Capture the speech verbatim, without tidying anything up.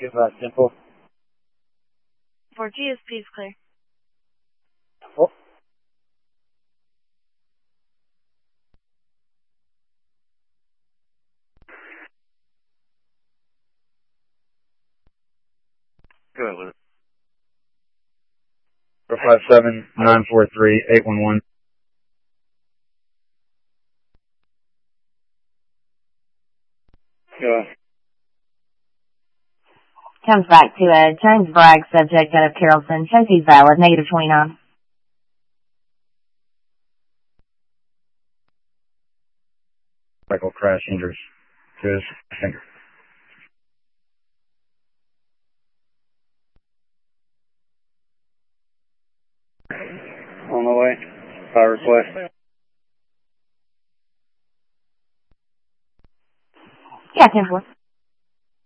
Give us simple. For G S P is clear. Oh. Go ahead, Luke. four five seven, nine four three, eight one one. Go ahead. Comes back to a James Bragg subject out of Carrollton. Shows he's valid. Negative twenty-nine. Michael crash injuries to his finger. On the way. Fire request. Yeah, ten four.